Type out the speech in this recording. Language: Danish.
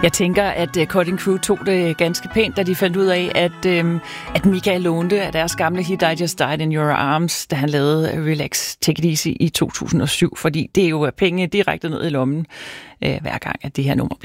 Jeg tænker, at Cutting Crew tog det ganske pænt, da de fandt ud af, at Mika lånte af deres gamle hit I Just Died in Your Arms, da han lavede Relax, Take It Easy i 2007, fordi det er jo penge direkte ned i lommen, hver gang, at det her nummer